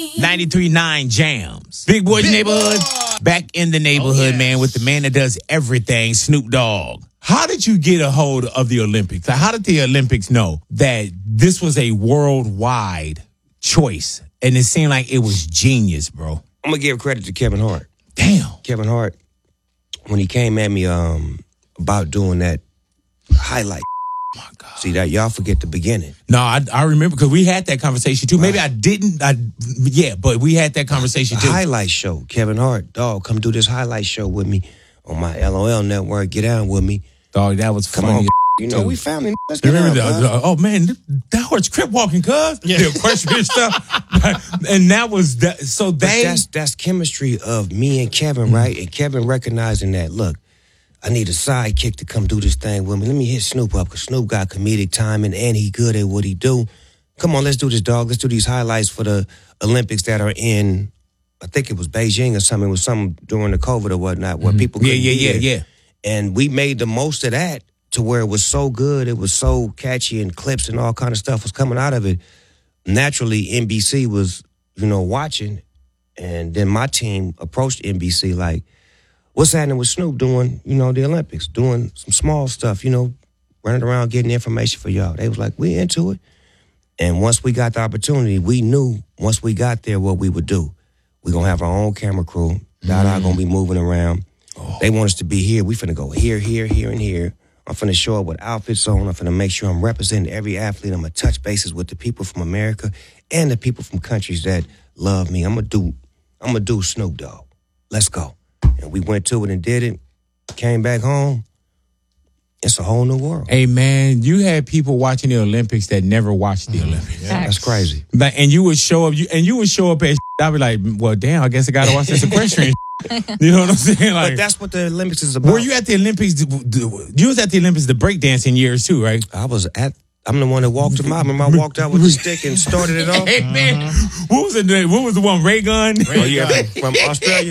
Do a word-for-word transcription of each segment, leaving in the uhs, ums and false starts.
ninety-three point nine Jams. Big Boys Big Neighborhood. Boy. Back in the neighborhood, Oh, yes. man, with the man that does everything, Snoop Dogg. How did you get a hold of the Olympics? Like, how did the Olympics know that this was a worldwide choice? And it seemed like it was genius, bro. I'm gonna give credit to Kevin Hart. Damn. Kevin Hart, when he came at me um, about doing that highlight. Oh my God. See that y'all forget the beginning. No, I, I remember because we had that conversation too. Maybe I didn't. I, yeah, but we had that conversation The too. highlight show. Kevin Hart, dog, come do this highlight show with me on my L O L network. Get down with me. Dog, that was Come funny. on, you know too. we family. Let's You get remember down, the, bud. the- oh man, that Hart's crip walking, cuz yeah, question stuff, and that was that. So But they that's that's chemistry of me and Kevin, right? And Kevin recognizing that. Look, I need a sidekick to come do this thing with me. Let me hit Snoop up because Snoop got comedic timing and he good at what he do. Come on, let's do this, dog. Let's do these highlights for the Olympics that are in. I think it was Beijing or something. It was something during the COVID or whatnot where people yeah, couldn't yeah, be yeah, there. yeah. And we made the most of that to where it was so good, it was so catchy, and clips and all kind of stuff was coming out of it. Naturally, N B C was, you know, watching, and then my team approached N B C like, what's happening with Snoop doing, you know, the Olympics, doing some small stuff, you know, running around getting information for y'all. They was like, we into it. And once we got the opportunity, we knew once we got there what we would do. We're going to have our own camera crew. Dada going to be moving around. Oh. They want us to be here. We finna go here, here, here, and here. I'm finna show up with outfits on. I'm finna make sure I'm representing every athlete. I'm gonna touch bases with the people from America and the people from countries that love me. I'm gonna do, I'm gonna do Snoop Dogg. Let's go. And we went to it and did it. Came back home. It's a whole new world. Hey man, you had people watching the Olympics that never watched the Olympics. Yeah, that's crazy. But, and you would show up, you and you would show up at. I'd be like, well, damn, I guess I gotta watch this equestrian. You know what I'm saying? Like, But that's what the Olympics is about. were you at the Olympics? You was at the Olympics, the breakdancing years too, right? I was at. I'm the one that walked him out. Remember, I walked out with the stick and started it off. Hey man, what was the name? What was the one? Ray Gun. Oh yeah, from Australia.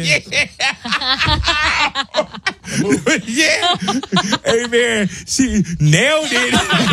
Yeah. Hey man, she nailed it.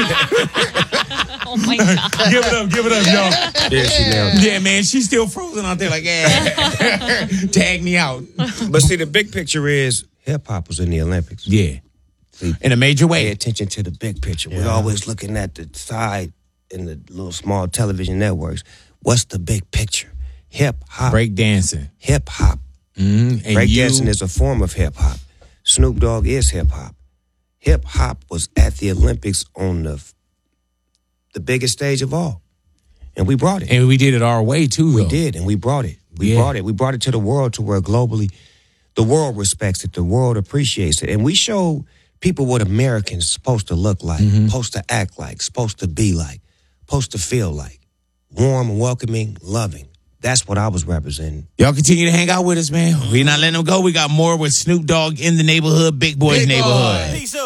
Oh my God. Give it up, give it up, y'all. Yeah, she nailed it. Yeah, man, she's still frozen out there. Like, yeah, tag me out. But see, the big picture is hip hop was in the Olympics. Yeah, See, in a major pay way. attention to the big picture. We're always looking at the side in the little small television networks. What's the big picture? Hip hop. Break dancing. Hip hop. Mm-hmm. And Breakdancing you, is a form of hip hop. Snoop Dogg is hip hop. Hip hop was at the Olympics on the the biggest stage of all, and we brought it. and we did it our way too. We though. did, and we brought it. We Yeah. brought it. We brought it to the world to where globally, the world respects it. The world appreciates it, and we show people what Americans supposed to look like, Mm-hmm. supposed to act like, supposed to be like, supposed to feel like, warm, welcoming, loving. That's what I was representing. Y'all continue to hang out with us, man. We're not letting them go. We got more with Snoop Dogg in the neighborhood, Big Boys Big neighborhood. Boy. Peace out.